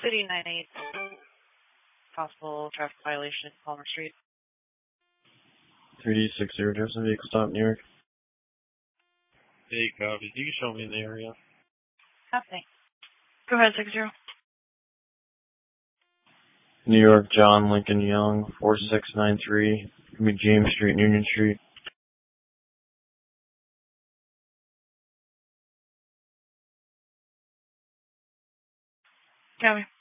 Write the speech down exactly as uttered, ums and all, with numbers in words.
City nine eight. Possible traffic violation at Palmer Street. three D six zero, address and vehicle stop, New York. Hey, copy. You can show me in the area. Happening. Go ahead, six zero. New York, John Lincoln Young, four six nine three, James Street, Union Street. Copy.